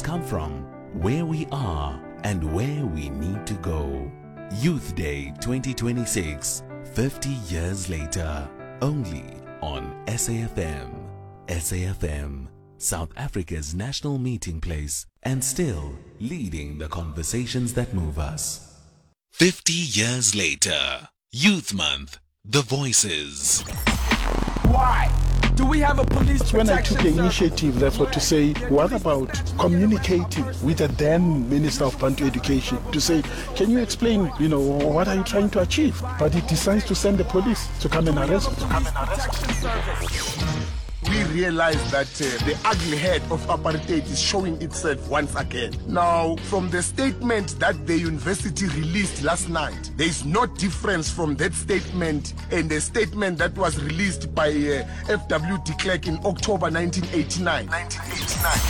come from, where we are, and where we need to go. Youth Day 2026, 50 years later, only on SAFM. SAFM, South Africa's national meeting place, and still leading the conversations that move us. 50 years later, Youth Month, the voices. Why do we have a police protection? When I took the initiative, therefore, to say, what about communicating with the then Minister of Bantu Education to say, can you explain, what are you trying to achieve? But he decides to send the police to come and arrest me. We realize that the ugly head of apartheid is showing itself once again. Now, from the statement that the university released last night, there is no difference from that statement and the statement that was released by F.W. de Klerk in October 1989.